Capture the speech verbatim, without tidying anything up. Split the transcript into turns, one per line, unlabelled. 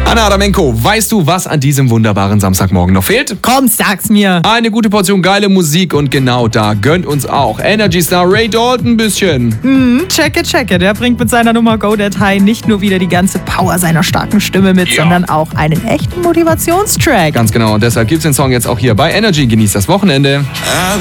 Anna Adamenko, weißt du, was an diesem wunderbaren Samstagmorgen noch fehlt?
Komm, sag's mir.
Eine gute Portion geile Musik und genau da gönnt uns auch Energy Star Ray Dalton ein bisschen.
Hm, checke, checke. Der bringt mit seiner Nummer Go That High nicht nur wieder die ganze Power seiner starken Stimme mit,
Ja.
sondern auch einen echten Motivationstrack.
Ganz genau, und deshalb gibt's den Song jetzt auch hier bei Energy. Genießt das Wochenende.